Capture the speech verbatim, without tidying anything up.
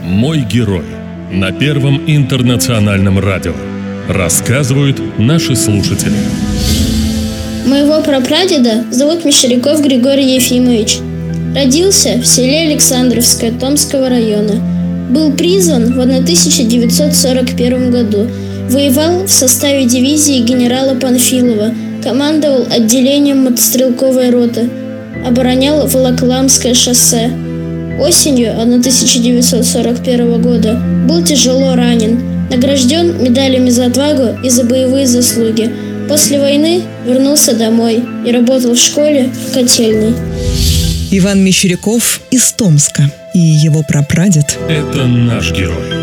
Мой герой на Первом интернациональном радио. Рассказывают наши слушатели. Моего прапрадеда зовут Мещеряков Григорий Ефимович. Родился в селе Александровское Томского района. Был призван в тысяча девятьсот сорок первом году. Воевал в составе дивизии генерала Панфилова. Командовал отделением мотострелковой роты. Оборонял Волоколамское шоссе. Осенью тысяча девятьсот сорок первого года был тяжело ранен. Награжден медалями за отвагу и за боевые заслуги. После войны вернулся домой и работал в школе в котельной. Иван Мещеряков из Томска и его прапрадед. Это наш герой.